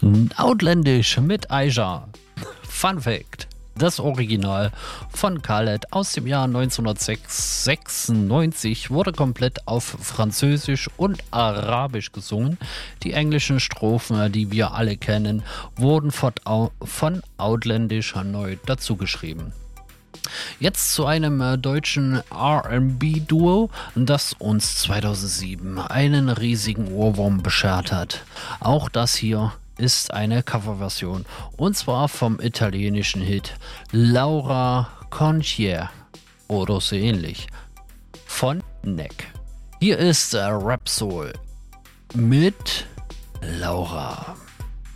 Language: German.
Outlandish mit Aisha. Fun Fact: Das Original von Khaled aus dem Jahr 1996 wurde komplett auf Französisch und Arabisch gesungen. Die englischen Strophen, die wir alle kennen, wurden von Outlandish erneut dazugeschrieben. Jetzt zu einem deutschen R&B-Duo, das uns 2007 einen riesigen Ohrwurm beschert hat. Auch das hier ist eine Coverversion, und zwar vom italienischen Hit Laura Concier oder so ähnlich von Neck. Hier ist Rap Soul mit Laura.